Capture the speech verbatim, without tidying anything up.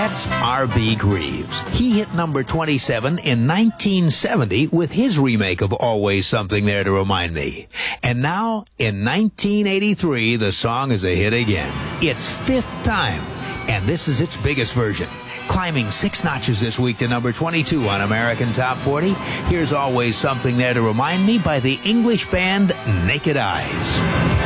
That's R B Greaves. He hit number twenty-seven in nineteen seventy with his remake of Always Something There to Remind Me. And now, in nineteen eighty-three, the song is a hit again. It's fifth time, and this is its biggest version. Climbing six notches this week to number twenty-two on American Top forty. Here's Always Something There to Remind Me by the English band Naked Eyes.